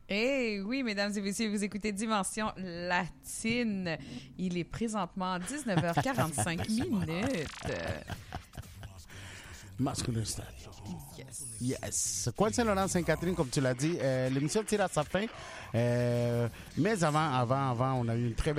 Eh oui, mesdames et messieurs, vous écoutez Dimension Latine. Il est présentement 19h45 minutes. Masculin Style. Yes. Yes. Coin Saint-Laurent, Sainte-Catherine, comme tu l'as dit. L'émission tire à sa fin. Mais avant, on a eu une très belle